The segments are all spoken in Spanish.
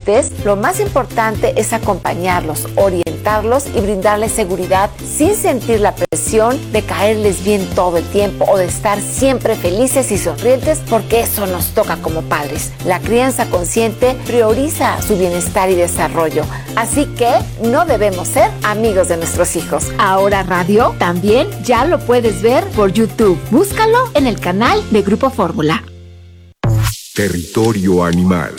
adoptes, lo más importante es acompañarlos, orientarlos y brindarles seguridad sin sentir la presión de caerles bien todo el tiempo o de estar siempre felices y sonrientes, porque eso nos toca como padres. La crianza consciente prioriza su bienestar y desarrollo, así que no debemos ser amigos de nuestros hijos. Ahora Radio también ya lo puedes ver por YouTube. Búscalo en el canal de Grupo Fórmula. Territorio animal.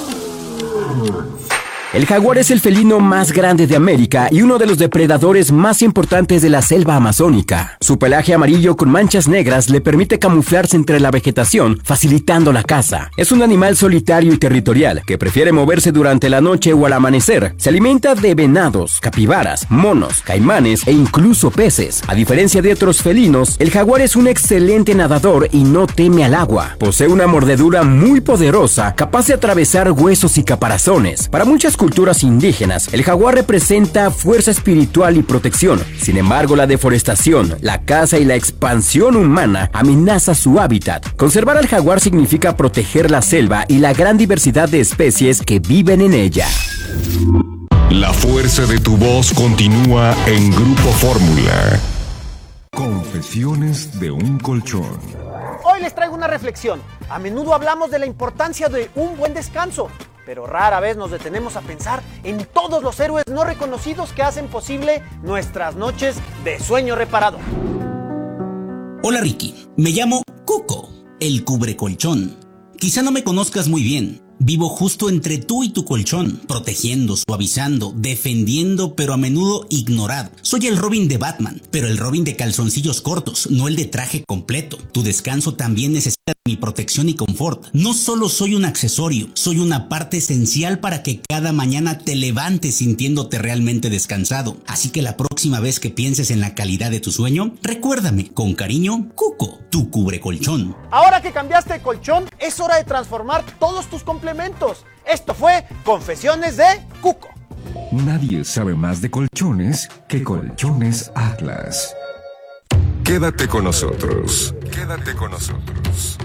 El jaguar es el felino más grande de América y uno de los depredadores más importantes de la selva amazónica. Su pelaje amarillo con manchas negras le permite camuflarse entre la vegetación, facilitando la caza. Es un animal solitario y territorial que prefiere moverse durante la noche o al amanecer. Se alimenta de venados, capibaras, monos, caimanes e incluso peces. A diferencia de otros felinos, el jaguar es un excelente nadador y no teme al agua. Posee una mordedura muy poderosa, capaz de atravesar huesos y caparazones. Para muchas culturas indígenas, el jaguar representa fuerza espiritual y protección. Sin embargo, la deforestación, la caza y la expansión humana amenaza su hábitat. Conservar al jaguar significa proteger la selva y la gran diversidad de especies que viven en ella. La fuerza de tu voz continúa en Grupo Fórmula. Confesiones de un colchón. Hoy les traigo una reflexión. A menudo hablamos de la importancia de un buen descanso, pero rara vez nos detenemos a pensar en todos los héroes no reconocidos que hacen posible nuestras noches de sueño reparado. Hola Ricky, me llamo Cuco, el cubrecolchón. Quizá no me conozcas muy bien. Vivo justo entre tú y tu colchón, protegiendo, suavizando, defendiendo, pero a menudo ignorado. Soy el Robin de Batman, pero el Robin de calzoncillos cortos, no el de traje completo. Tu descanso también necesita mi protección y confort. No solo soy un accesorio, soy una parte esencial para que cada mañana te levantes sintiéndote realmente descansado. Así que la próxima vez que pienses en la calidad de tu sueño, recuérdame, con cariño, Cuco, tu cubrecolchón. Ahora que cambiaste de colchón, es hora de transformar todos tus complementos. Esto fue Confesiones de Cuco. Nadie sabe más de colchones que Colchones Atlas. Quédate con nosotros. Quédate con nosotros.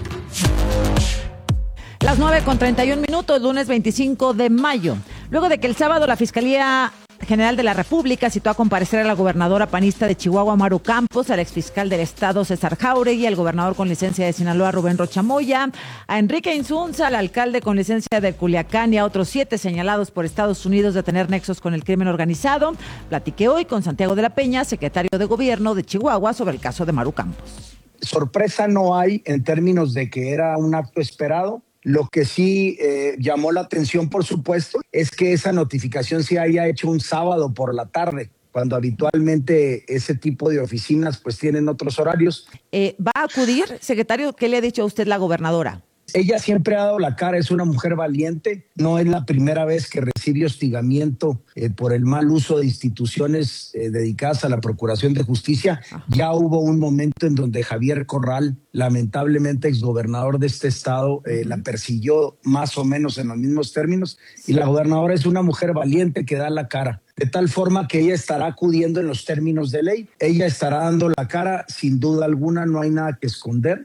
Las 9:31, lunes 25 de mayo. Luego de que el sábado la Fiscalía General de la República citó a comparecer a la gobernadora panista de Chihuahua, Maru Campos, al exfiscal del Estado, César Jáuregui, al gobernador con licencia de Sinaloa, Rubén Rocha Moya, a Enrique Insunza, al alcalde con licencia de Culiacán y a otros 7 señalados por Estados Unidos de tener nexos con el crimen organizado. Platiqué hoy con Santiago de la Peña, secretario de Gobierno de Chihuahua, sobre el caso de Maru Campos. Sorpresa no hay en términos de que era un acto esperado. Lo que sí llamó la atención, por supuesto, es que esa notificación se haya hecho un sábado por la tarde, cuando habitualmente ese tipo de oficinas pues tienen otros horarios. ¿Va a acudir, secretario? ¿Qué le ha dicho a usted la gobernadora? Ella siempre ha dado la cara, es una mujer valiente, no es la primera vez que recibe hostigamiento por el mal uso de instituciones dedicadas a la Procuración de Justicia. Ya hubo un momento en donde Javier Corral, lamentablemente exgobernador de este estado, la persiguió más o menos en los mismos términos, y la gobernadora es una mujer valiente que da la cara, de tal forma que ella estará acudiendo en los términos de ley, ella estará dando la cara, sin duda alguna, no hay nada que esconder.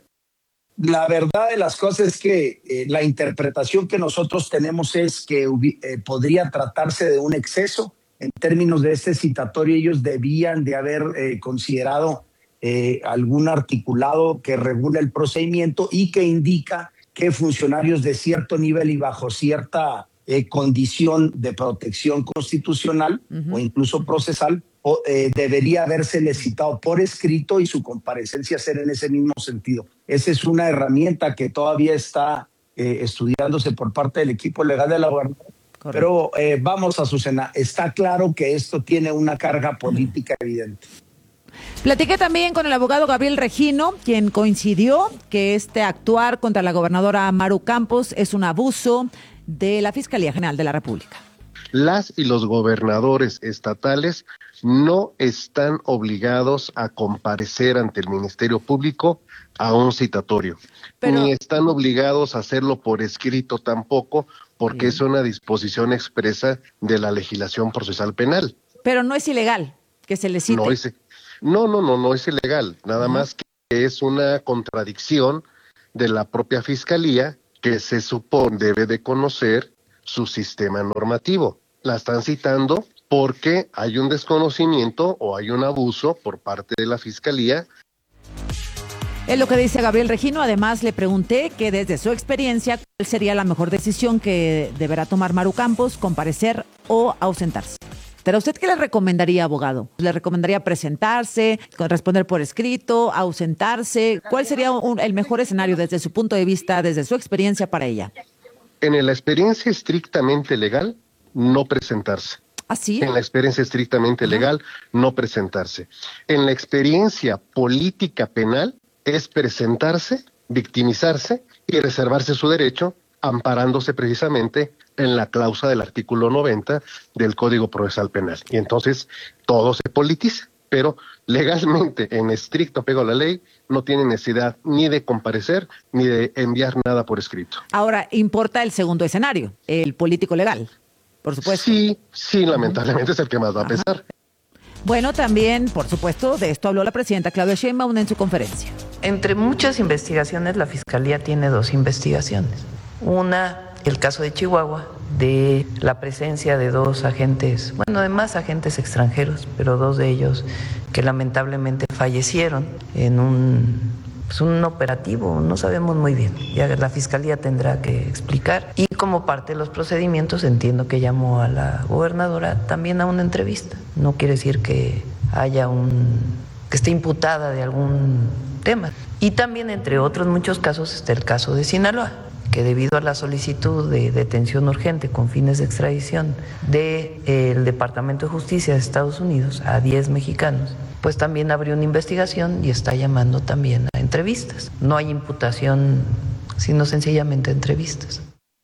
La verdad de las cosas es que la interpretación que nosotros tenemos es que podría tratarse de un exceso. En términos de este citatorio, ellos debían de haber considerado algún articulado que regule el procedimiento y que indica que funcionarios de cierto nivel y bajo cierta condición de protección constitucional o incluso procesal debería habérsele citado por escrito y su comparecencia ser en ese mismo sentido. Esa es una herramienta que todavía está estudiándose por parte del equipo legal de la gobernadora. Pero vamos, Azucena, está claro que esto tiene una carga política evidente. Platiqué también con el abogado Gabriel Regino, quien coincidió que este actuar contra la gobernadora Maru Campos es un abuso de la Fiscalía General de la República. Las y los gobernadores estatales no están obligados a comparecer ante el Ministerio Público a un citatorio, ni están obligados a hacerlo por escrito tampoco, porque es una disposición expresa de la legislación procesal penal. Pero no es ilegal que se le cite. No es ilegal, nada más que es una contradicción de la propia Fiscalía, que se supone debe de conocer su sistema normativo. La están citando porque hay un desconocimiento o hay un abuso por parte de la Fiscalía. Es lo que dice Gabriel Regino. Además, le pregunté que desde su experiencia, ¿cuál sería la mejor decisión que deberá tomar Maru Campos, comparecer o ausentarse? ¿Pero usted qué le recomendaría, abogado? ¿Le recomendaría presentarse, responder por escrito, ausentarse? ¿Cuál sería el mejor escenario desde su punto de vista, desde su experiencia para ella? En la experiencia estrictamente legal, no presentarse. ¿Ah, sí? En la experiencia estrictamente legal, no presentarse. En la experiencia política penal, es presentarse, victimizarse y reservarse su derecho, amparándose precisamente en la cláusula del artículo 90 del Código Procesal Penal. Y entonces todo se politiza, pero legalmente, en estricto apego a la ley, no tiene necesidad ni de comparecer ni de enviar nada por escrito. Ahora, importa el segundo escenario, el político legal, por supuesto. Sí, lamentablemente es el que más va a pesar. Bueno, también, por supuesto, de esto habló la presidenta Claudia Sheinbaum en su conferencia. Entre muchas investigaciones, la Fiscalía tiene 2 investigaciones. Una, el caso de Chihuahua, de la presencia de 2 agentes, además agentes extranjeros, pero 2 de ellos que lamentablemente fallecieron en un operativo, no sabemos muy bien, ya la Fiscalía tendrá que explicar. Y como parte de los procedimientos, entiendo que llamó a la gobernadora también a una entrevista. No quiere decir que haya que esté imputada de algún tema. Y también, entre otros muchos casos, está el caso de Sinaloa, que debido a la solicitud de detención urgente con fines de extradición del Departamento de Justicia de Estados Unidos a 10 mexicanos, pues también abrió una investigación y está llamando también a entrevistas. No hay imputación, sino sencillamente entrevistas.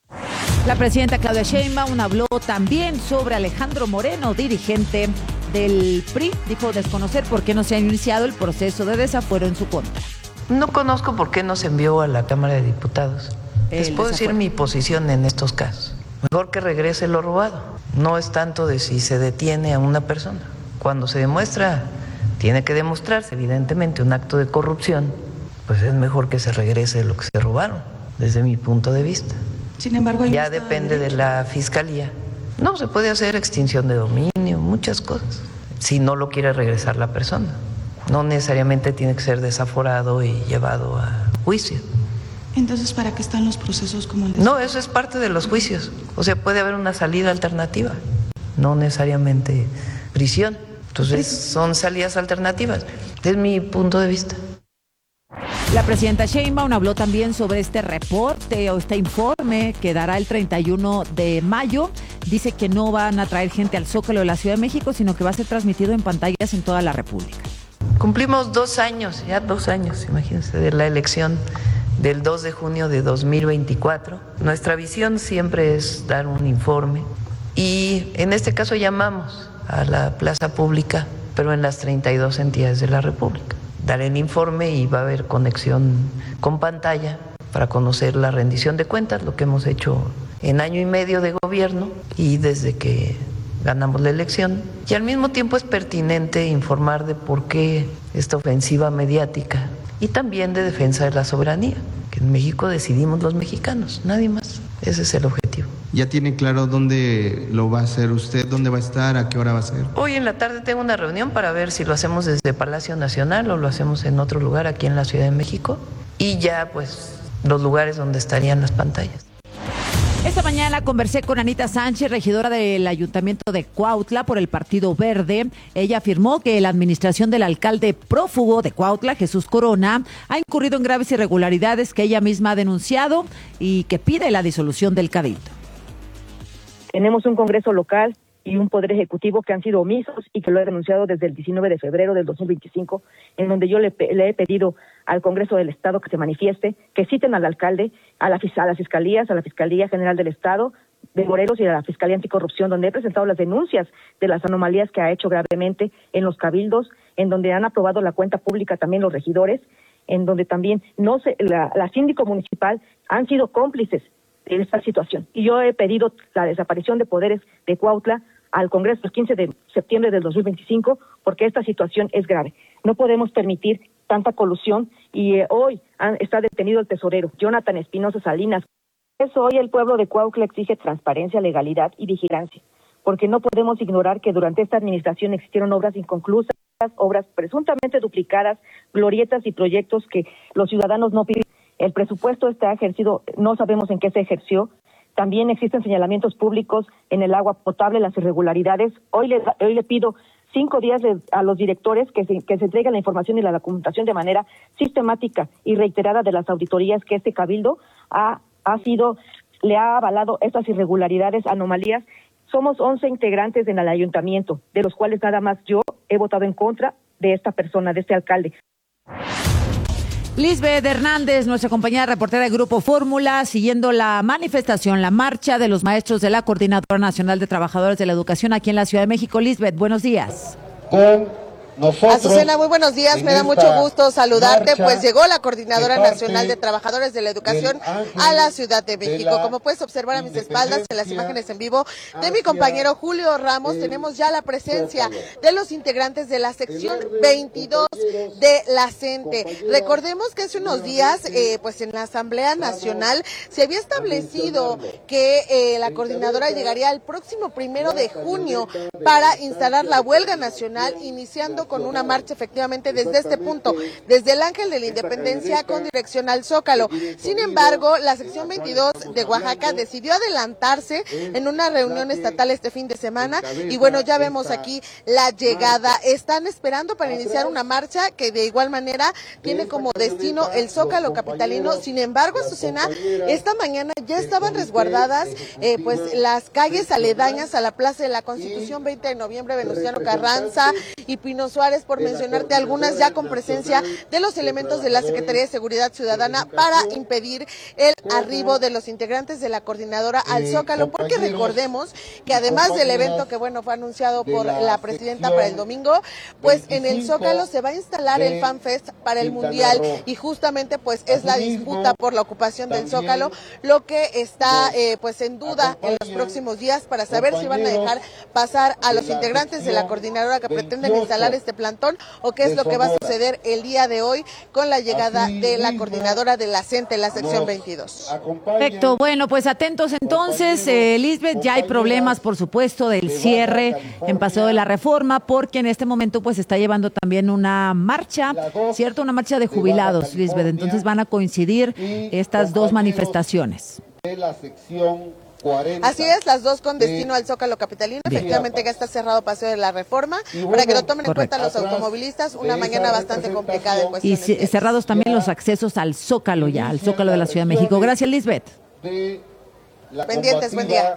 La presidenta Claudia Sheinbaum habló también sobre Alejandro Moreno, dirigente del PRI. Dijo desconocer por qué no se ha iniciado el proceso de desafuero en su contra. No conozco por qué no se envió a la Cámara de Diputados. Les puedo decir mi posición en estos casos. Mejor que regrese lo robado. No es tanto de si se detiene a una persona. Cuando se demuestra, tiene que demostrarse evidentemente un acto de corrupción, pues es mejor que se regrese lo que se robaron, desde mi punto de vista. Sin embargo, ya depende de la Fiscalía. No, se puede hacer extinción de dominio, muchas cosas, si no lo quiere regresar la persona. No necesariamente tiene que ser desaforado y llevado a juicio. Entonces, ¿para qué están los procesos como el de... No, eso es parte de los juicios. O sea, puede haber una salida alternativa, no necesariamente prisión. Entonces, son salidas alternativas. Es mi punto de vista. La presidenta Sheinbaum habló también sobre este reporte o este informe que dará el 31 de mayo. Dice que no van a traer gente al Zócalo de la Ciudad de México, sino que va a ser transmitido en pantallas en toda la República. Cumplimos 2 años, ya 2 años, imagínense, de la elección del 2 de junio de 2024. Nuestra visión siempre es dar un informe y en este caso llamamos a la plaza pública, pero en las 32 entidades de la República. Daré el informe y va a haber conexión con pantalla para conocer la rendición de cuentas, lo que hemos hecho en año y medio de gobierno y desde que ganamos la elección. Y al mismo tiempo es pertinente informar de por qué esta ofensiva mediática y también de defensa de la soberanía, que en México decidimos los mexicanos, nadie más. Ese es el objetivo. ¿Ya tiene claro dónde lo va a hacer usted? ¿Dónde va a estar? ¿A qué hora va a ser? Hoy en la tarde tengo una reunión para ver si lo hacemos desde Palacio Nacional o lo hacemos en otro lugar aquí en la Ciudad de México. Y ya pues los lugares donde estarían las pantallas. Esta mañana conversé con Anita Sánchez, regidora del Ayuntamiento de Cuautla por el Partido Verde. Ella afirmó que la administración del alcalde prófugo de Cuautla, Jesús Corona, ha incurrido en graves irregularidades que ella misma ha denunciado y que pide la disolución del cabildo. Tenemos un Congreso local y un Poder Ejecutivo que han sido omisos y que lo he denunciado desde el 19 de febrero del 2025, en donde yo le he pedido al Congreso del Estado que se manifieste, que citen al alcalde, a las fiscalías, a la Fiscalía General del Estado de Morelos y a la Fiscalía Anticorrupción, donde he presentado las denuncias de las anomalías que ha hecho gravemente en los cabildos, en donde han aprobado la cuenta pública también los regidores, en donde también la síndico municipal han sido cómplices de esta situación. Y yo he pedido la desaparición de poderes de Cuautla al Congreso el 15 de septiembre del 2025, porque esta situación es grave. No podemos permitir tanta colusión y hoy está detenido el tesorero Jonathan Espinosa Salinas, eso hoy el pueblo de Cuautla exige transparencia, legalidad y vigilancia, porque no podemos ignorar que durante esta administración existieron obras inconclusas, obras presuntamente duplicadas, glorietas y proyectos que los ciudadanos no piden. El presupuesto está ejercido, no sabemos en qué se ejerció. También existen señalamientos públicos en el agua potable, las irregularidades. Hoy le pido 5 días a los directores que se entreguen la información y la documentación de manera sistemática y reiterada de las auditorías que este cabildo le ha avalado estas irregularidades, anomalías. Somos 11 integrantes en el ayuntamiento, de los cuales nada más yo he votado en contra de esta persona, de este alcalde. Lisbeth Hernández, nuestra compañera reportera de Grupo Fórmula, siguiendo la manifestación, la marcha de los maestros de la Coordinadora Nacional de Trabajadores de la Educación aquí en la Ciudad de México. Lisbeth, buenos días. Azucena, muy buenos días, me da mucho gusto saludarte, pues llegó la Coordinadora Nacional de Trabajadores de la Educación a la Ciudad de México. Como puedes observar a mis espaldas en las imágenes en vivo de mi compañero Julio Ramos, tenemos ya la presencia de los integrantes de la sección 22 de la CENTE. Recordemos que hace unos días, pues en la Asamblea Nacional se había establecido que la coordinadora llegaría el próximo 1 de junio para instalar la huelga nacional, iniciando con una marcha efectivamente desde este punto, desde el Ángel de la Independencia con dirección al Zócalo. Sin embargo, la sección 22 de Oaxaca decidió adelantarse en una reunión estatal este fin de semana y bueno, ya vemos aquí la llegada. Están esperando para iniciar una marcha que de igual manera tiene como destino el Zócalo capitalino. Sin embargo, Azucena, esta mañana ya estaban resguardadas pues las calles aledañas a la Plaza de la Constitución, 20 de noviembre, Venustiano Carranza y Pino Suárez, por mencionarte algunas, ya con presencia de los elementos de la Secretaría de Seguridad Ciudadana para impedir el arribo de los integrantes de la coordinadora al Zócalo, porque recordemos que además del evento que bueno fue anunciado por la presidenta para el domingo, pues en el Zócalo se va a instalar el Fan Fest para el Mundial y justamente pues es la disputa por la ocupación del Zócalo lo que está pues en duda en los próximos días para saber si van a dejar pasar a los integrantes de la coordinadora que pretenden instalar este plantón o qué es lo que va a suceder el día de hoy con la llegada de la coordinadora de la CENTE, la sección 22. Perfecto, bueno, pues atentos entonces, Lisbeth, ya hay problemas por supuesto del cierre en Paseo de la Reforma porque en este momento pues está llevando también una marcha, ¿cierto? Una marcha de jubilados, Lisbeth, entonces van a coincidir estas dos manifestaciones. De la sección 40. Así es, las dos con destino al Zócalo capitalino. Bien. Efectivamente ya está cerrado Paseo de la Reforma, bueno, para que lo tomen en cuenta los automovilistas, una mañana bastante complicada en cuestiones. Y cerrados también los accesos al Zócalo ya, al Zócalo de la Ciudad de México. Gracias, Lisbeth. Pendientes, buen día.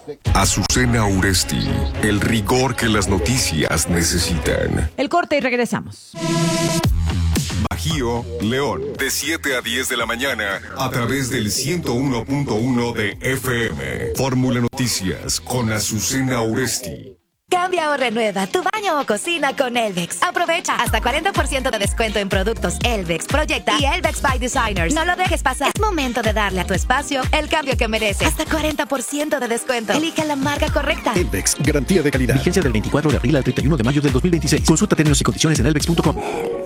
Azucena Uresti, el rigor que las noticias necesitan. El corte y regresamos. Bajío, León, de 7 a 10 de la mañana, a través del 101.1 de FM. Fórmula Noticias con Azucena Uresti. Cambia o renueva tu baño o cocina con Elvex. Aprovecha hasta 40% de descuento en productos Elvex, Proyecta y Elvex by Designers. No lo dejes pasar. Es momento de darle a tu espacio el cambio que mereces. Hasta 40% de descuento. Elige la marca correcta. Elvex, garantía de calidad. Vigencia del 24 de abril al 31 de mayo del 2026. Consulta términos y condiciones en elvex.com.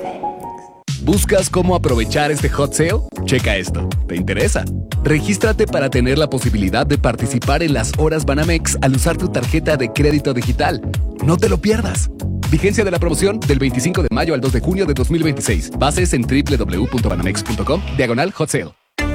¿Buscas cómo aprovechar este hot sale? Checa esto. ¿Te interesa? Regístrate para tener la posibilidad de participar en las horas Banamex al usar tu tarjeta de crédito digital. No te lo pierdas. Vigencia de la promoción del 25 de mayo al 2 de junio de 2026. Bases en www.banamex.com/hot sale.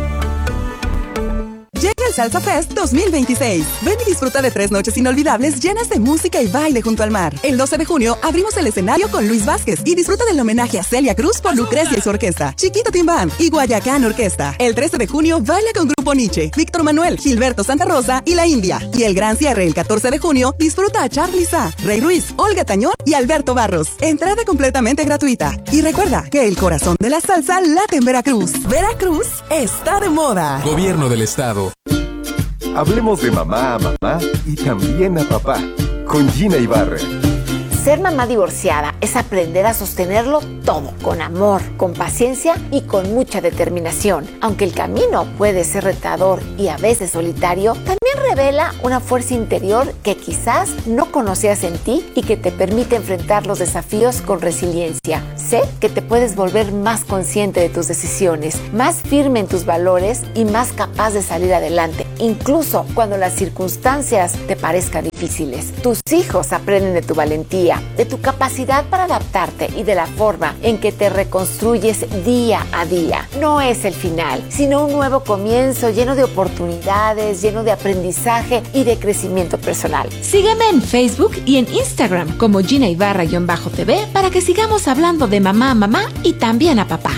Llega el Salsa Fest 2026. Ven y disfruta de 3 noches inolvidables llenas de música y baile junto al mar. El 12 de junio abrimos el escenario con Luis Vázquez y disfruta del homenaje a Celia Cruz por Lucrecia y su orquesta, Chiquito Team Band y Guayacán Orquesta. El 13 de junio baila con Grupo Nietzsche, Víctor Manuel, Gilberto Santa Rosa y La India. Y el gran cierre el 14 de junio disfruta a Charly Sa, Rey Ruiz, Olga Tañón y Alberto Barros. Entrada completamente gratuita. Y recuerda que el corazón de la salsa late en Veracruz. Veracruz está de moda. Gobierno del Estado. Hablemos de mamá a mamá y también a papá, con Gina Ibarra. Ser mamá divorciada es aprender a sostenerlo todo, con amor, con paciencia y con mucha determinación. Aunque el camino puede ser retador y a veces solitario, también revela una fuerza interior que quizás no conocías en ti y que te permite enfrentar los desafíos con resiliencia. Sé que te puedes volver más consciente de tus decisiones, más firme en tus valores y más capaz de salir adelante, incluso cuando las circunstancias te parezcan difíciles. Tus hijos aprenden de tu valentía, de tu capacidad para adaptarte y de la forma en que te reconstruyes día a día. No es el final, sino un nuevo comienzo lleno de oportunidades, lleno de aprendizaje y de crecimiento personal. Sígueme en Facebook y en Instagram como Gina Ibarra-TV para que sigamos hablando de mamá a mamá y también a papá.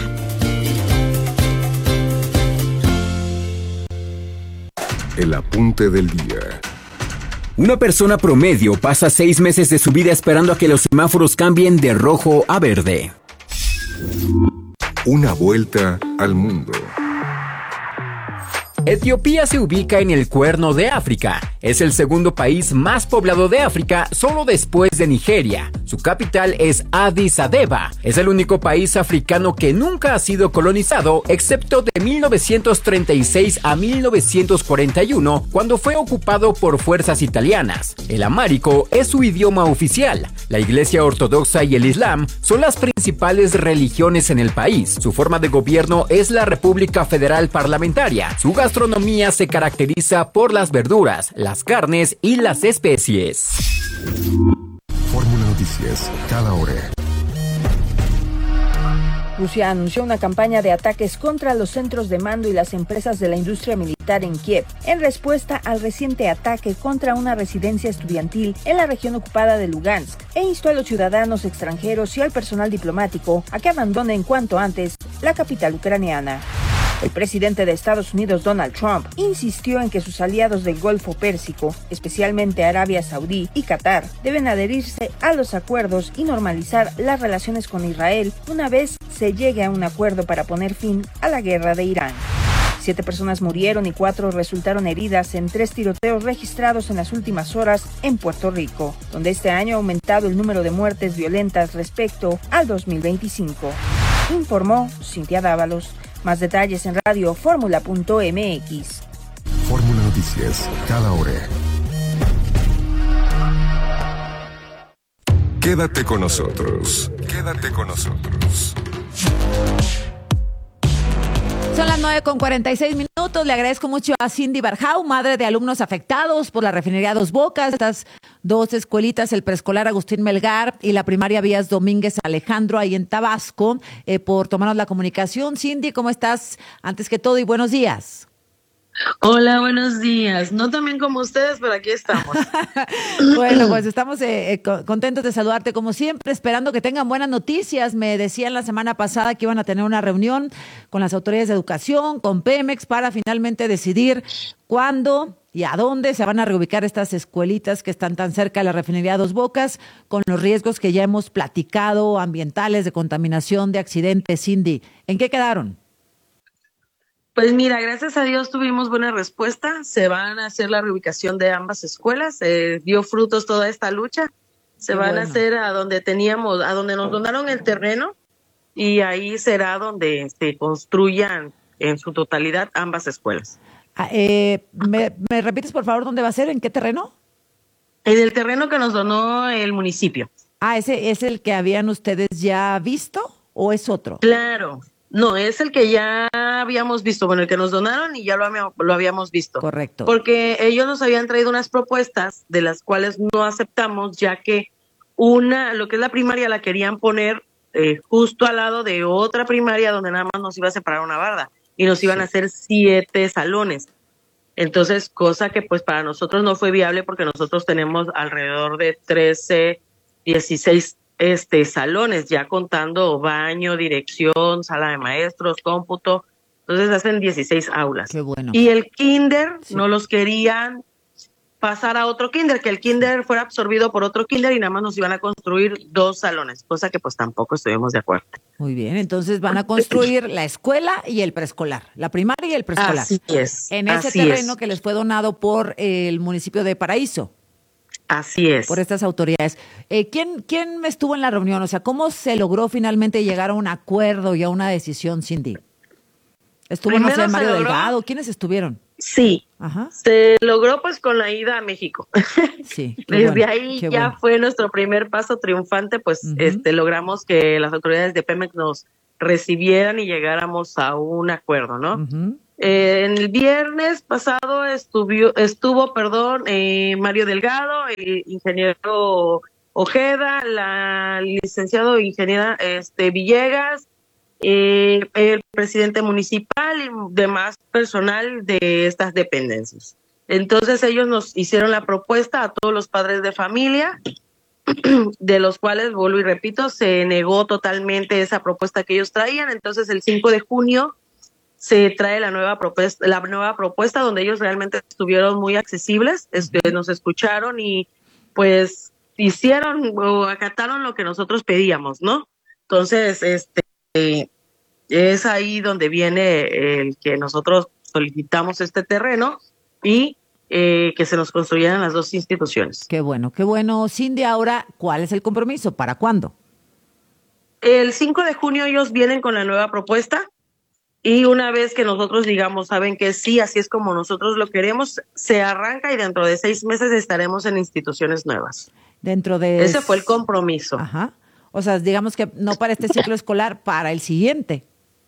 El apunte del día. Una persona promedio pasa 6 meses de su vida esperando a que los semáforos cambien de rojo a verde. Una vuelta al mundo. Etiopía se ubica en el Cuerno de África. Es el segundo país más poblado de África, solo después de Nigeria. Su capital es Addis Abeba. Es el único país africano que nunca ha sido colonizado, excepto de 1936 a 1941, cuando fue ocupado por fuerzas italianas. El amárico es su idioma oficial. La Iglesia Ortodoxa y el Islam son las principales religiones en el país. Su forma de gobierno es la República Federal Parlamentaria. Su gastronomía se caracteriza por las verduras, las carnes y las especies. Fórmula Noticias, cada hora. Rusia anunció una campaña de ataques contra los centros de mando y las empresas de la industria militar en Kiev, en respuesta al reciente ataque contra una residencia estudiantil en la región ocupada de Lugansk, e instó a los ciudadanos extranjeros y al personal diplomático a que abandonen cuanto antes la capital ucraniana. El presidente de Estados Unidos, Donald Trump, insistió en que sus aliados del Golfo Pérsico, especialmente Arabia Saudí y Qatar, deben adherirse a los acuerdos y normalizar las relaciones con Israel una vez se llegue a un acuerdo para poner fin a la guerra de Irán. 7 personas murieron y 4 resultaron heridas en 3 tiroteos registrados en las últimas horas en Puerto Rico, donde este año ha aumentado el número de muertes violentas respecto al 2025. Informó Cintia Dávalos. Más detalles en Radio Fórmula.mx. Fórmula Noticias, cada hora. Quédate con nosotros. Quédate con nosotros. Son las 9:46 minutos. Le agradezco mucho a Cindy Barjau, madre de alumnos afectados por la refinería Dos Bocas. Estas 2 escuelitas, el preescolar Agustín Melgar y la primaria Vías Domínguez Alejandro, ahí en Tabasco, por tomarnos la comunicación. Cindy, ¿cómo estás? Antes que todo, y buenos días. Hola, buenos días. No tan bien como ustedes, pero aquí estamos. Bueno, pues estamos contentos de saludarte como siempre, esperando que tengan buenas noticias. Me decían la semana pasada que iban a tener una reunión con las autoridades de educación, con Pemex, para finalmente decidir cuándo y a dónde se van a reubicar estas escuelitas que están tan cerca de la refinería Dos Bocas, con los riesgos que ya hemos platicado, ambientales, de contaminación, de accidentes. Cindy, ¿en qué quedaron? Pues mira, gracias a Dios tuvimos buena respuesta. Se van a hacer la reubicación de ambas escuelas. Dio frutos toda esta lucha. Se van a hacer a donde nos donaron el terreno, y ahí será donde se construyan en su totalidad ambas escuelas. ¿Me repites, por favor, dónde va a ser? ¿En qué terreno? En el terreno que nos donó el municipio. ¿Ese es el que habían ustedes ya visto o es otro? Claro. No, es el que ya habíamos visto, bueno, el que nos donaron y ya lo habíamos visto. Correcto. Porque ellos nos habían traído unas propuestas de las cuales no aceptamos, ya que lo que es la primaria la querían poner justo al lado de otra primaria donde nada más nos iba a separar una barda y nos iban a hacer 7 salones. Entonces, cosa que pues para nosotros no fue viable, porque nosotros tenemos alrededor de 13, 16 salones, ya contando baño, dirección, sala de maestros, cómputo. Entonces hacen 16 aulas. Qué bueno. Y el kinder no los querían pasar a otro kinder, que el kinder fuera absorbido por otro kinder, y nada más nos iban a construir 2 salones, cosa que pues tampoco estuvimos de acuerdo. Muy bien, entonces van a construir la escuela y el preescolar, la primaria y el preescolar. Así es. En ese terreno que les fue donado por el municipio de Paraíso. Así es. Por estas autoridades. ¿Quién estuvo en la reunión? O sea, ¿cómo se logró finalmente llegar a un acuerdo y a una decisión, Cindy? ¿Estuvo, no sé, Mario Delgado? ¿Quiénes estuvieron? Sí, se logró pues con la ida a México. Sí, Desde ahí ya fue nuestro primer paso triunfante, pues logramos que las autoridades de Pemex nos recibieran y llegáramos a un acuerdo, ¿no? El viernes pasado estuvo Mario Delgado, el ingeniero Ojeda, la licenciado ingeniera Villegas, el presidente municipal y demás personal de estas dependencias. Entonces ellos nos hicieron la propuesta a todos los padres de familia, de los cuales, vuelvo y repito, se negó totalmente esa propuesta que ellos traían. Entonces el 5 de junio se trae la nueva propuesta donde ellos realmente estuvieron muy accesibles, nos escucharon y pues hicieron o acataron lo que nosotros pedíamos, ¿no? Entonces, es ahí donde viene el que nosotros solicitamos este terreno y que se nos construyeran las dos instituciones. Qué bueno. Cindy, ahora, ¿cuál es el compromiso? ¿Para cuándo? El 5 de junio ellos vienen con la nueva propuesta y una vez que nosotros digamos, saben que sí, así es como nosotros lo queremos, se arranca y dentro de 6 meses estaremos en instituciones nuevas. Ese fue el compromiso. Ajá. O sea, digamos que no para este ciclo escolar, para el siguiente.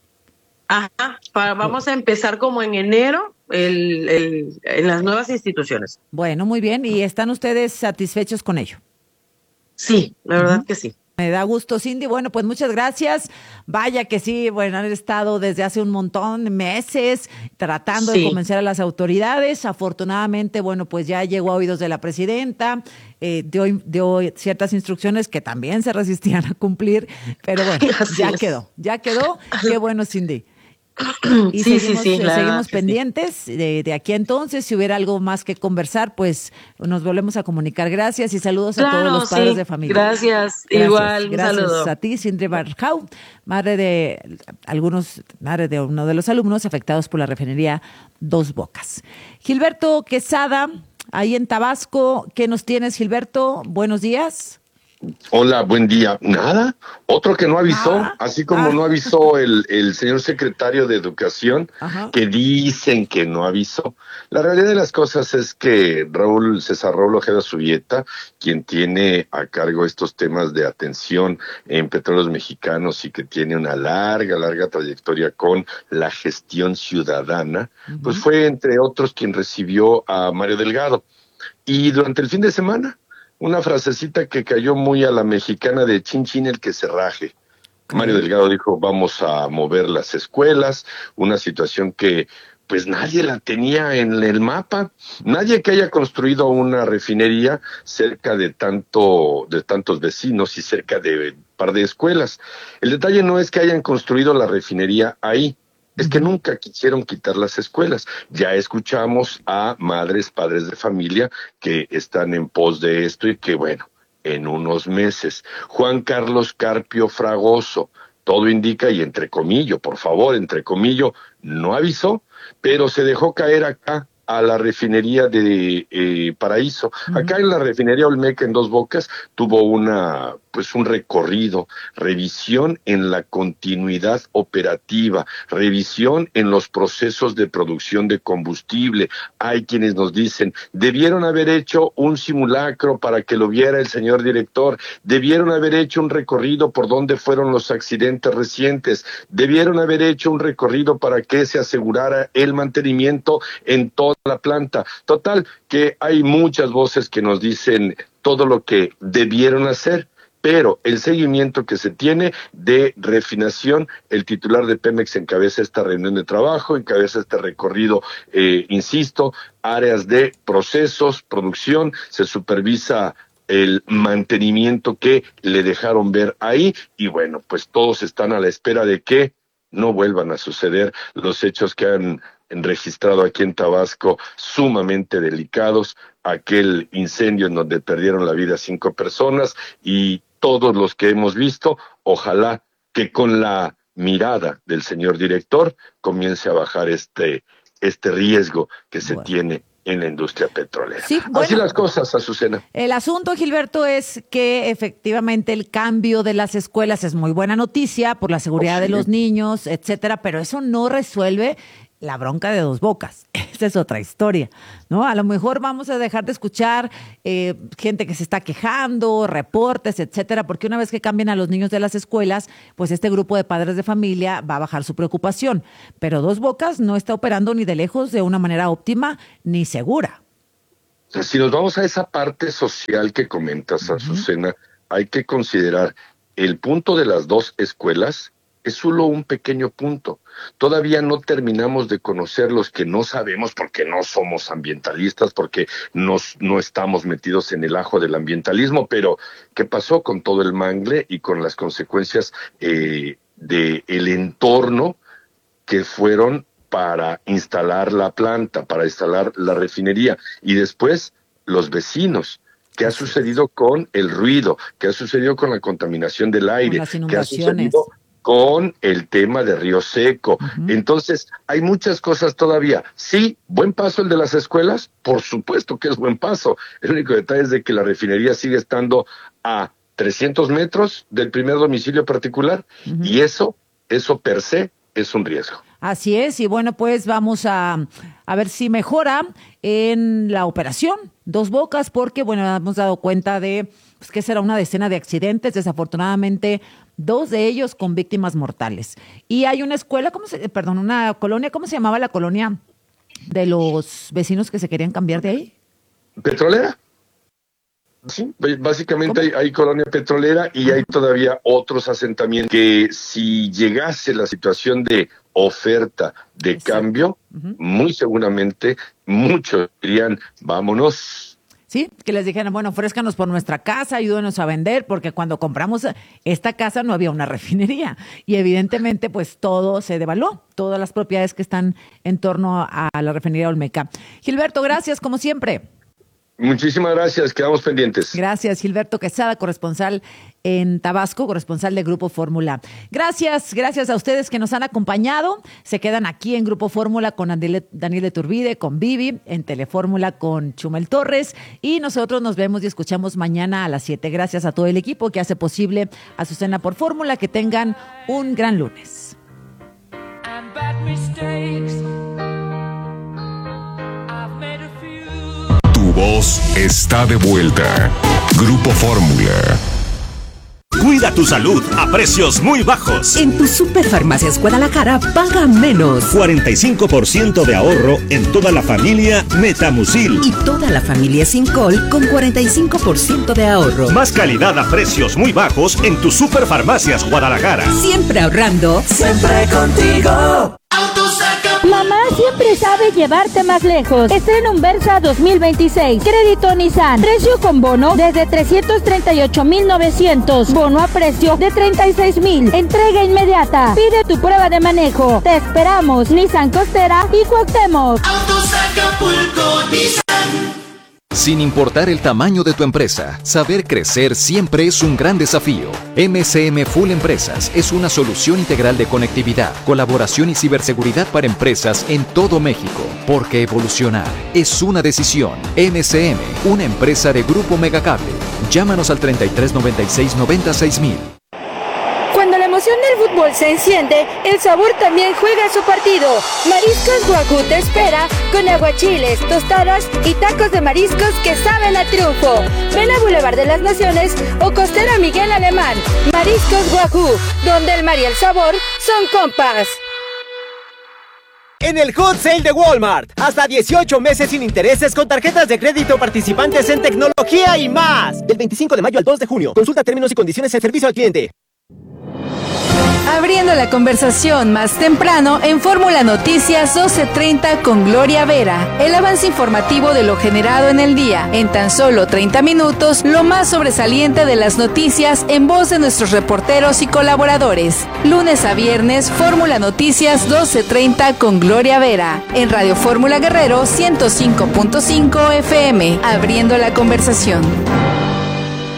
Ajá, vamos a empezar como en enero en las nuevas instituciones. Bueno, muy bien. ¿Y están ustedes satisfechos con ello? Sí, la verdad que sí. Me da gusto, Cindy. Bueno, pues muchas gracias. Vaya que sí, han estado desde hace un montón de meses tratando de convencer a las autoridades. Afortunadamente, pues ya llegó a oídos de la presidenta, dio ciertas instrucciones que también se resistían a cumplir, pero bueno, ya quedó. Qué bueno, Cindy. Y seguimos pendientes de aquí entonces. Si hubiera algo más que conversar, pues nos volvemos a comunicar. Gracias y saludos a todos los padres de familia. Gracias. Igual, gracias un saludo. a ti, Cindy Barjau, madre de uno de los alumnos afectados por la refinería Dos Bocas. Gilberto Quesada, ahí en Tabasco. ¿Qué nos tienes, Gilberto? Buenos días. Hola, buen día. Nada, otro que no avisó, así como no avisó el señor secretario de Educación, que dicen que no avisó. La realidad de las cosas es que César Raúl Ojeda Subieta, quien tiene a cargo estos temas de atención en Petróleos Mexicanos y que tiene una larga trayectoria con la gestión ciudadana, pues fue entre otros quien recibió a Mario Delgado. Y durante el fin de semana, una frasecita que cayó muy a la mexicana de chin chin el que se raje. Mario Delgado dijo, vamos a mover las escuelas, una situación que pues nadie la tenía en el mapa, nadie que haya construido una refinería cerca de tantos vecinos y cerca de un par de escuelas. El detalle no es que hayan construido la refinería ahí, es que nunca quisieron quitar las escuelas. Ya escuchamos a madres, padres de familia que están en pos de esto y que, en unos meses. Juan Carlos Carpio Fragoso, todo indica, y entre comillas, por favor, entre comillas, no avisó, pero se dejó caer acá a la refinería de Paraíso. Acá en la refinería Olmeca en Dos Bocas tuvo un recorrido, revisión en la continuidad operativa, revisión en los procesos de producción de combustible. Hay quienes nos dicen, debieron haber hecho un simulacro para que lo viera el señor director, debieron haber hecho un recorrido por donde fueron los accidentes recientes, debieron haber hecho un recorrido para que se asegurara el mantenimiento en toda la planta. Total, que hay muchas voces que nos dicen todo lo que debieron hacer, pero el seguimiento que se tiene de refinación, el titular de Pemex encabeza esta reunión de trabajo, encabeza este recorrido, insisto, áreas de procesos, producción, se supervisa el mantenimiento que le dejaron ver ahí y pues todos están a la espera de que no vuelvan a suceder los hechos que han registrado aquí en Tabasco sumamente delicados, aquel incendio en donde perdieron la vida 5 personas y todos los que hemos visto, ojalá que con la mirada del señor director comience a bajar este riesgo que se tiene en la industria petrolera. Sí, así las cosas, Azucena. El asunto, Gilberto, es que efectivamente el cambio de las escuelas es muy buena noticia por la seguridad de los niños, etcétera, pero eso no resuelve la bronca de Dos Bocas. Esa es otra historia, ¿no? A lo mejor vamos a dejar de escuchar gente que se está quejando, reportes, etcétera, porque una vez que cambien a los niños de las escuelas, pues este grupo de padres de familia va a bajar su preocupación. Pero Dos Bocas no está operando ni de lejos de una manera óptima ni segura. Si nos vamos a esa parte social que comentas, Azucena, hay que considerar el punto de las dos escuelas. Es solo un pequeño punto. Todavía no terminamos de conocer los que no sabemos porque no somos ambientalistas, porque no estamos metidos en el ajo del ambientalismo, pero ¿qué pasó con todo el mangle y con las consecuencias del entorno que fueron para instalar la planta, para instalar la refinería? Y después los vecinos. ¿Qué ha sucedido con el ruido? ¿Qué ha sucedido con la contaminación del aire? ¿Qué ha sucedido con el tema de Río Seco? Entonces, hay muchas cosas todavía. Sí, buen paso el de las escuelas, por supuesto que es buen paso. El único detalle es de que la refinería sigue estando a 300 metros del primer domicilio particular, y eso per se es un riesgo. Así es, y bueno, pues vamos a ver si mejora en la operación Dos Bocas, porque bueno, hemos dado cuenta de pues, que será una decena de accidentes, desafortunadamente 2 de ellos con víctimas mortales. Y hay una escuela, una colonia, ¿cómo se llamaba la colonia de los vecinos que se querían cambiar de ahí? ¿Petrolera? Sí, básicamente hay colonia petrolera y hay todavía otros asentamientos que si llegase la situación de oferta de cambio, muy seguramente muchos dirían, vámonos. Sí, que les dijeran, bueno, ofrézcanos por nuestra casa, ayúdenos a vender, porque cuando compramos esta casa no había una refinería y evidentemente pues todo se devaluó, todas las propiedades que están en torno a la refinería Olmeca. Gilberto, gracias como siempre. Muchísimas gracias, quedamos pendientes. Gracias, Gilberto Quesada, corresponsal en Tabasco, corresponsal de Grupo Fórmula. Gracias a ustedes que nos han acompañado. Se quedan aquí en Grupo Fórmula con Daniel Iturbide, con Vivi, en Telefórmula con Chumel Torres, y nosotros nos vemos y escuchamos mañana a las 7. Gracias a todo el equipo que hace posible Azucena por Fórmula. Que tengan un gran lunes. Tu voz está de vuelta. Grupo Fórmula. Cuida tu salud a precios muy bajos. En tu Superfarmacias Guadalajara paga menos. 45% de ahorro en toda la familia Metamucil. Y toda la familia Sincol con 45% de ahorro. Más calidad a precios muy bajos en tu Superfarmacias Guadalajara. Siempre ahorrando. Siempre contigo. Mamá siempre sabe llevarte más lejos. Estrena un Versa 2026. Crédito Nissan. Precio con bono desde 338,900. Bono a precio de 36,000. Entrega inmediata. Pide tu prueba de manejo. Te esperamos. Nissan Costera y Cuauhtémoc. Autos Acapulco Nissan. Sin importar el tamaño de tu empresa, saber crecer siempre es un gran desafío. MCM Full Empresas es una solución integral de conectividad, colaboración y ciberseguridad para empresas en todo México. Porque evolucionar es una decisión. MCM, una empresa de Grupo Megacable. Llámanos al 3396-96000. Cuando la emoción del fútbol se enciende, el sabor también juega su partido. Mariscos Wagyu te espera con aguachiles, tostadas y tacos de mariscos que saben a triunfo. Ven a Boulevard de las Naciones o Costera Miguel Alemán. Mariscos Wagyu, donde el mar y el sabor son compas. En el Hot Sale de Walmart, hasta 18 meses sin intereses con tarjetas de crédito participantes en tecnología y más. Del 25 de mayo al 2 de junio. Consulta términos y condiciones en servicio al cliente. Abriendo la conversación más temprano en Fórmula Noticias 12:30 con Gloria Vera. El avance informativo de lo generado en el día. En tan solo 30 minutos, lo más sobresaliente de las noticias en voz de nuestros reporteros y colaboradores. Lunes a viernes, Fórmula Noticias 12:30 con Gloria Vera. En Radio Fórmula Guerrero 105.5 FM. Abriendo la conversación.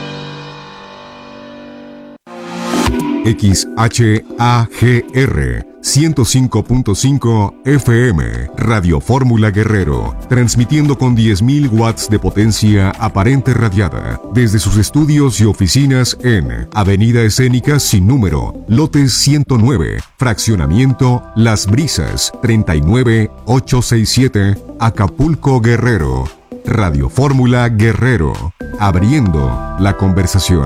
XHAGR 105.5 FM, Radio Fórmula Guerrero, transmitiendo con 10.000 watts de potencia aparente radiada, desde sus estudios y oficinas en Avenida Escénica sin número, lote 109, fraccionamiento Las Brisas, 39867, Acapulco, Guerrero. Radio Fórmula Guerrero, abriendo la conversación.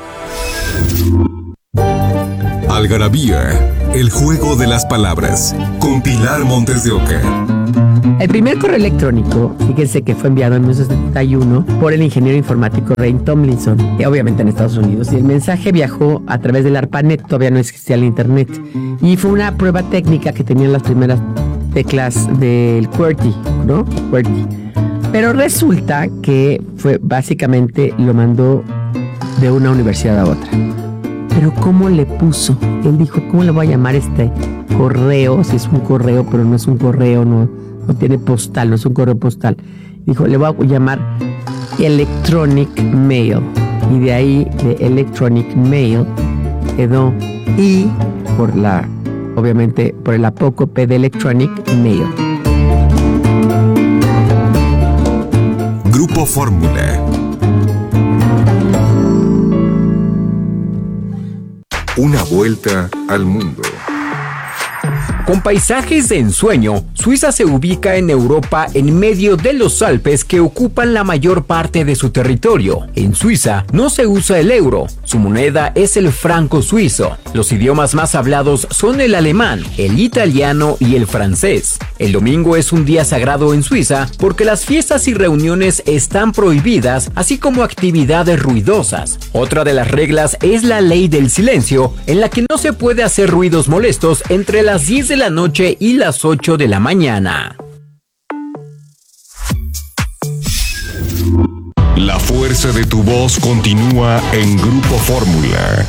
Algarabía, el juego de las palabras, con Pilar Montes de Oca. El primer correo electrónico, fíjense que fue enviado en 1971 por el ingeniero informático Ray Tomlinson, obviamente en Estados Unidos, y el mensaje viajó a través del ARPANET, todavía no existía el internet, y fue una prueba técnica que tenían las primeras teclas del QWERTY, ¿no? QWERTY. Pero resulta que fue básicamente lo mandó de una universidad a otra. Pero ¿cómo le puso? Él dijo, ¿cómo le voy a llamar este correo? Si es un correo, pero no es un correo, no tiene postal, no es un correo postal. Dijo, le voy a llamar Electronic Mail. Y de ahí, de Electronic Mail, quedó I obviamente, por el apócope de Electronic Mail. Grupo Fórmula. Una vuelta al mundo. Con paisajes de ensueño, Suiza se ubica en Europa en medio de los Alpes que ocupan la mayor parte de su territorio. En Suiza no se usa el euro, su moneda es el franco suizo. Los idiomas más hablados son el alemán, el italiano y el francés. El domingo es un día sagrado en Suiza porque las fiestas y reuniones están prohibidas, así como actividades ruidosas. Otra de las reglas es la ley del silencio, en la que no se puede hacer ruidos molestos entre las 10 de la noche y las 8 de la mañana. La fuerza de tu voz continúa en Grupo Fórmula.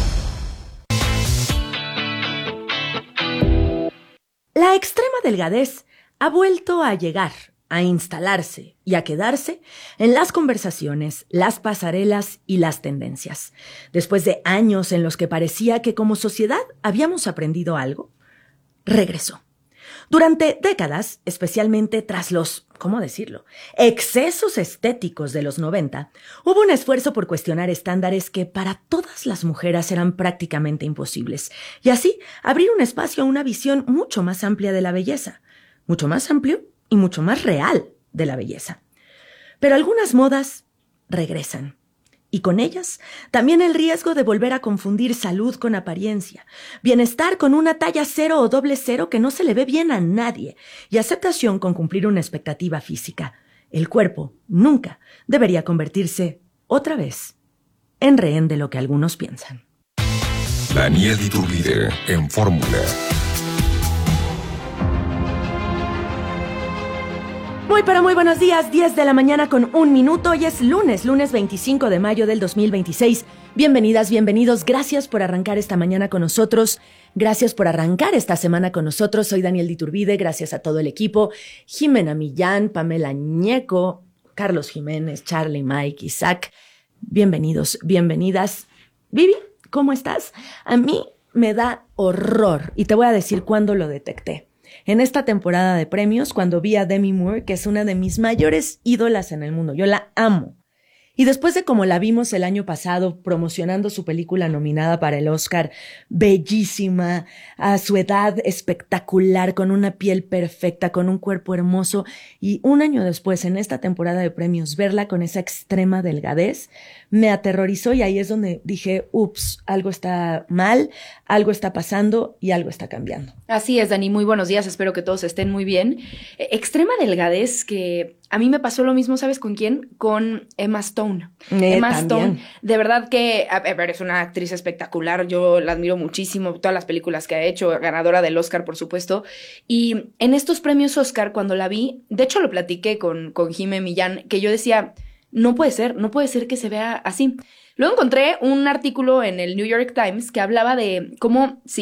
La extrema delgadez ha vuelto a llegar, a instalarse y a quedarse en las conversaciones, las pasarelas y las tendencias. Después de años en los que parecía que como sociedad habíamos aprendido algo, regresó. Durante décadas, especialmente tras los, ¿cómo decirlo?, excesos estéticos de los 90, hubo un esfuerzo por cuestionar estándares que para todas las mujeres eran prácticamente imposibles, y así abrir un espacio a una visión mucho más amplia de la belleza, mucho más amplio y mucho más real de la belleza. Pero algunas modas regresan. Y con ellas, también el riesgo de volver a confundir salud con apariencia, bienestar con una talla 0 o doble 0 que no se le ve bien a nadie, y aceptación con cumplir una expectativa física. El cuerpo nunca debería convertirse, otra vez, en rehén de lo que algunos piensan. Daniel Iturbide en Fórmula. Muy buenos días, 10 de la mañana con 1 minuto. Hoy es lunes 25 de mayo del 2026. Bienvenidas, bienvenidos. Gracias por arrancar esta mañana con nosotros. Gracias por arrancar esta semana con nosotros. Soy Daniel Iturbide. Gracias a todo el equipo. Jimena Millán, Pamela Ñeco, Carlos Jiménez, Charlie, Mike, Isaac. Bienvenidos, bienvenidas. Vivi, ¿cómo estás? A mí me da horror y te voy a decir cuándo lo detecté. En esta temporada de premios, cuando vi a Demi Moore, que es una de mis mayores ídolas en el mundo, yo la amo. Y después de como la vimos el año pasado promocionando su película nominada para el Oscar, bellísima, a su edad espectacular, con una piel perfecta, con un cuerpo hermoso, y un año después, en esta temporada de premios, verla con esa extrema delgadez, me aterrorizó y ahí es donde dije, ups, algo está mal, algo está pasando y algo está cambiando. Así es, Dani, muy buenos días, espero que todos estén muy bien. Extrema delgadez que a mí me pasó lo mismo, ¿sabes con quién? Con Emma Stone. Emma Stone, de verdad que, a ver, es una actriz espectacular, yo la admiro muchísimo, todas las películas que ha hecho, ganadora del Oscar, por supuesto, y en estos premios Oscar, cuando la vi, de hecho lo platiqué con Jimé Millán, que yo decía, no puede ser que se vea así. Luego encontré un artículo en el New York Times que hablaba de cómo, sí,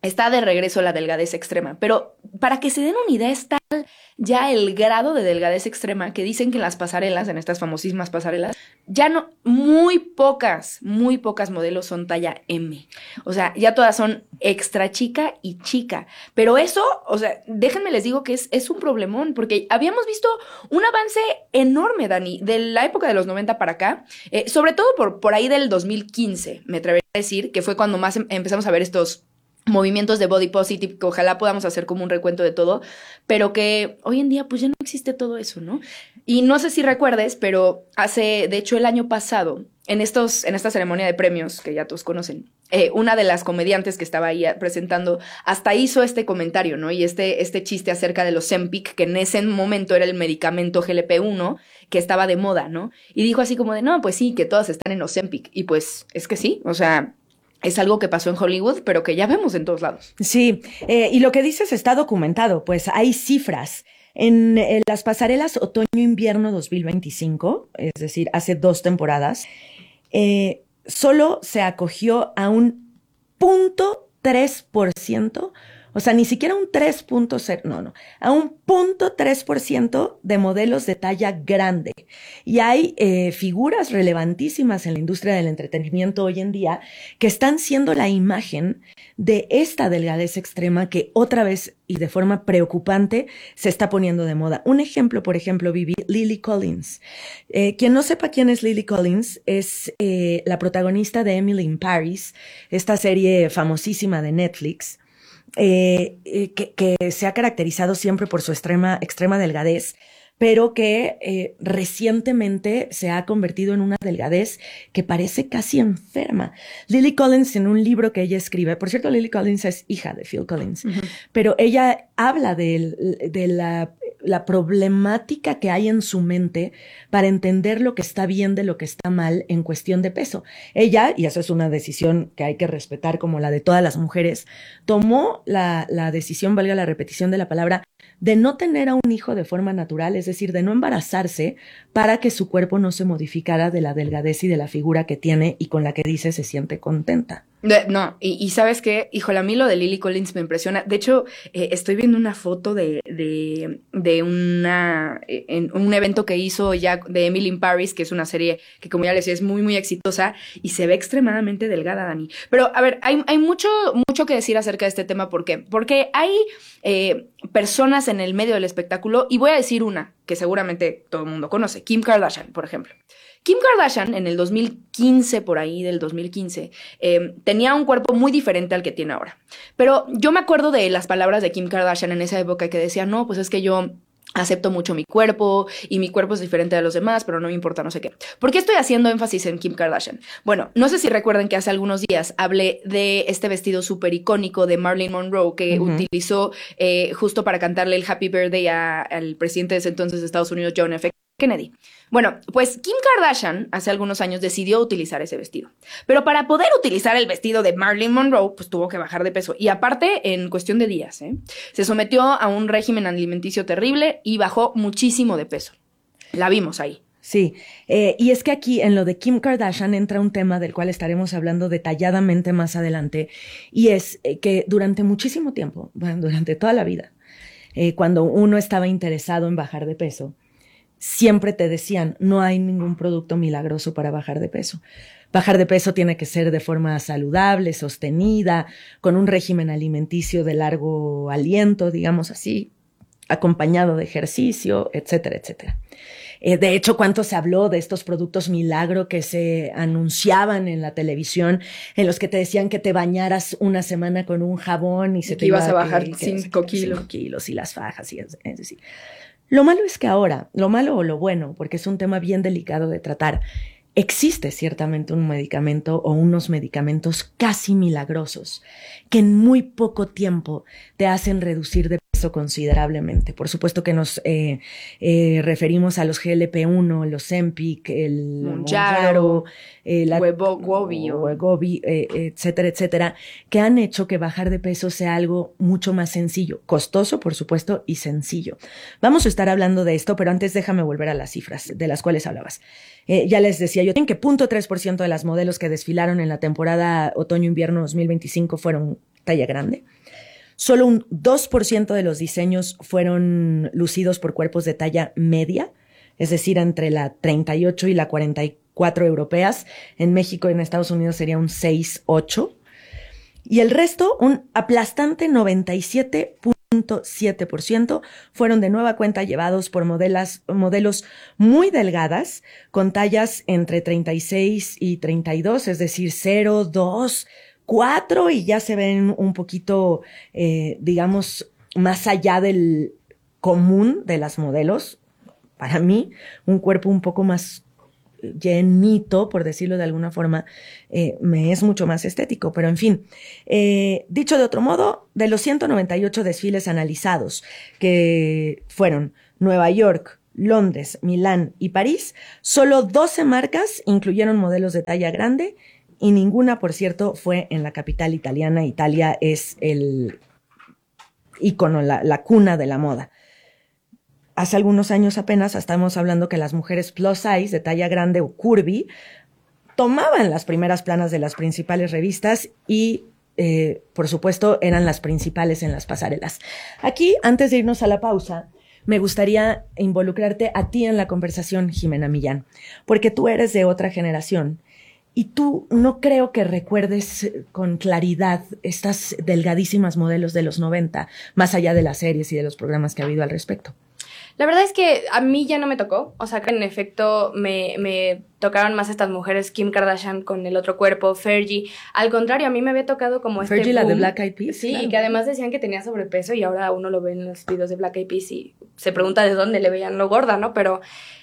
está de regreso la delgadez extrema, pero para que se den una idea, está ya el grado de delgadez extrema que dicen que en las pasarelas, en estas famosísimas pasarelas, ya no, muy pocas modelos son talla M. O sea, ya todas son extra chica y chica. Pero eso, o sea, déjenme les digo que es un problemón, porque habíamos visto un avance enorme, Dani, de la época de los 90 para acá, sobre todo por ahí del 2015, me atrevería a decir, que fue cuando más empezamos a ver estos movimientos de body positive, que ojalá podamos hacer como un recuento de todo, pero que hoy en día pues ya no existe todo eso, ¿no? Y no sé si recuerdes, pero de hecho el año pasado, en esta ceremonia de premios, que ya todos conocen, una de las comediantes que estaba ahí presentando hasta hizo este comentario, ¿no? Y este chiste acerca de los Ozempic, que en ese momento era el medicamento GLP-1 que estaba de moda, ¿no? Y dijo así como de, no, pues sí, que todas están en Ozempic. Y pues es que sí, o sea, es algo que pasó en Hollywood, pero que ya vemos en todos lados. Sí, y lo que dices está documentado, pues hay cifras. En las pasarelas otoño-invierno 2025, es decir, hace 2 temporadas, solo se acogió a un 0.3%, o sea, ni siquiera un 3.0, a un 0.3% de modelos de talla grande. Y hay figuras relevantísimas en la industria del entretenimiento hoy en día que están siendo la imagen de esta delgadez extrema que otra vez y de forma preocupante se está poniendo de moda. Un ejemplo, por ejemplo, Vivi, Lily Collins. Quien no sepa quién es Lily Collins es la protagonista de Emily in Paris, esta serie famosísima de Netflix, que se ha caracterizado siempre por su extrema delgadez, pero que recientemente se ha convertido en una delgadez que parece casi enferma. Lily Collins, en un libro que ella escribe, por cierto, Lily Collins es hija de Phil Collins, pero ella habla de la problemática que hay en su mente para entender lo que está bien de lo que está mal en cuestión de peso. Ella, y eso es una decisión que hay que respetar como la de todas las mujeres, tomó la decisión, valga la repetición de la palabra, de no tener a un hijo de forma natural, es decir, de no embarazarse para que su cuerpo no se modificara de la delgadez y de la figura que tiene y con la que dice se siente contenta. No, y ¿sabes qué? Híjole, a mí lo de Lily Collins me impresiona. De hecho, estoy viendo una foto de un evento que hizo ya de Emily in Paris, que es una serie que, como ya les decía, es muy, muy exitosa y se ve extremadamente delgada, Dani. Pero, a ver, hay mucho que decir acerca de este tema. ¿Por qué? Porque hay personas en el medio del espectáculo, y voy a decir una que seguramente todo el mundo conoce, Kim Kardashian, por ejemplo. Kim Kardashian, en el 2015, por ahí del 2015, tenía un cuerpo muy diferente al que tiene ahora. Pero yo me acuerdo de las palabras de Kim Kardashian en esa época que decía, no, pues es que yo acepto mucho mi cuerpo y mi cuerpo es diferente de los demás, pero no me importa no sé qué. ¿Por qué estoy haciendo énfasis en Kim Kardashian? Bueno, no sé si recuerden que hace algunos días hablé de este vestido súper icónico de Marilyn Monroe que utilizó justo para cantarle el Happy Birthday al presidente de ese entonces de Estados Unidos, John F. Kennedy. Bueno, pues Kim Kardashian hace algunos años decidió utilizar ese vestido. Pero para poder utilizar el vestido de Marilyn Monroe, pues tuvo que bajar de peso. Y aparte, en cuestión de días, se sometió a un régimen alimenticio terrible y bajó muchísimo de peso. La vimos ahí. Sí, y es que aquí en lo de Kim Kardashian entra un tema del cual estaremos hablando detalladamente más adelante, y es que durante muchísimo tiempo, bueno, durante toda la vida, cuando uno estaba interesado en bajar de peso, siempre te decían, no hay ningún producto milagroso para bajar de peso. Bajar de peso tiene que ser de forma saludable, sostenida, con un régimen alimenticio de largo aliento, digamos así, acompañado de ejercicio, etcétera, etcétera. De hecho, ¿cuánto se habló de estos productos milagro que se anunciaban en la televisión, en los que te decían que te bañaras una semana con un jabón y se te ibas a bajar 5 kilos. 5 kilos y las fajas, y es decir. Lo malo es que ahora, lo malo o lo bueno, porque es un tema bien delicado de tratar, existe ciertamente un medicamento o unos medicamentos casi milagrosos que en muy poco tiempo te hacen reducir de peso considerablemente. Por supuesto que nos referimos a los GLP-1, los Ozempic, el Mounjaro, Wegovy, etcétera, etcétera, que han hecho que bajar de peso sea algo mucho más sencillo, costoso, por supuesto, y sencillo. Vamos a estar hablando de esto, pero antes déjame volver a las cifras de las cuales hablabas. Ya les decía yo, que 0.3% de las modelos que desfilaron en la temporada otoño-invierno 2025 fueron talla grande. Solo un 2% de los diseños fueron lucidos por cuerpos de talla media, es decir, entre la 38 y la 44 europeas. En México y en Estados Unidos sería un 6-8. Y el resto, un aplastante 97.7%, fueron de nueva cuenta llevados por modelos muy delgadas, con tallas entre 36 y 32, es decir, 0, 2, 4, y ya se ven un poquito, digamos, más allá del común de las modelos. Para mí, un cuerpo un poco más llenito, por decirlo de alguna forma, me es mucho más estético. Pero en fin, dicho de otro modo, de los 198 desfiles analizados, que fueron Nueva York, Londres, Milán y París, solo 12 marcas incluyeron modelos de talla grande y ninguna, por cierto, fue en la capital italiana. Italia es el ícono, la cuna de la moda. Hace algunos años apenas estábamos hablando que las mujeres plus size, de talla grande o curvy, tomaban las primeras planas de las principales revistas y, por supuesto, eran las principales en las pasarelas. Aquí, antes de irnos a la pausa, me gustaría involucrarte a ti en la conversación, Jimena Millán, porque tú eres de otra generación y tú no creo que recuerdes con claridad estas delgadísimas modelos de los 90, más allá de las series y de los programas que ha habido al respecto. La verdad es que a mí ya no me tocó, o sea que en efecto me tocaron más estas mujeres, Kim Kardashian con el otro cuerpo, Fergie. Al contrario, a mí me había tocado como Fergie, la de Black Eyed Peas. Sí, claro. Y que además decían que tenía sobrepeso y ahora uno lo ve en los videos de Black Eyed Peas y se pregunta de dónde le veían lo gorda, ¿no? Pero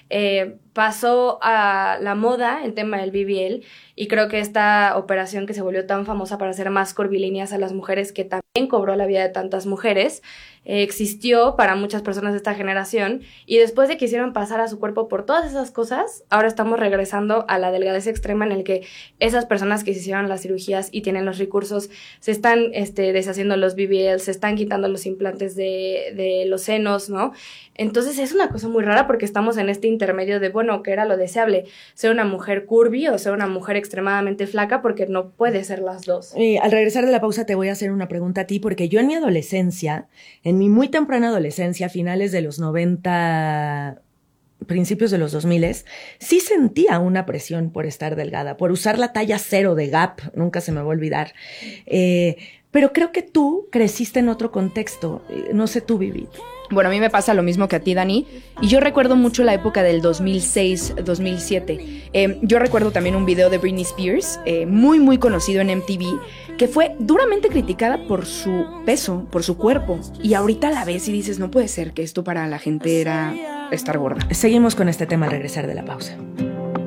pasó a la moda el tema del BBL y creo que esta operación que se volvió tan famosa para hacer más curvilíneas a las mujeres, que también cobró la vida de tantas mujeres, existió para muchas personas de esta generación, y después de que hicieron pasar a su cuerpo por todas esas cosas, ahora estamos regresando a la delgadez extrema en el que esas personas que se hicieron las cirugías y tienen los recursos se están deshaciendo los BBL, se están quitando los implantes de los senos, ¿no? Entonces es una cosa muy rara porque estamos en este intermedio de, bueno, ¿qué era lo deseable? ¿Ser una mujer curvy o ser una mujer extremadamente flaca? Porque no puede ser las dos. Al regresar de la pausa te voy a hacer una pregunta a ti, porque yo en mi adolescencia, en mi muy temprana adolescencia, finales de los 90, principios de los 2000, sí sentía una presión por estar delgada, por usar la talla 0 de Gap, nunca se me va a olvidar. Pero creo que tú creciste en otro contexto, no sé tú, Vivi. Bueno, a mí me pasa lo mismo que a ti, Dani, y yo recuerdo mucho la época del 2006-2007. Yo recuerdo también un video de Britney Spears, muy, muy conocido en MTV, que fue duramente criticada por su peso, por su cuerpo, y ahorita la ves y dices, no puede ser que esto para la gente era estar gorda. Seguimos con este tema al regresar de la pausa.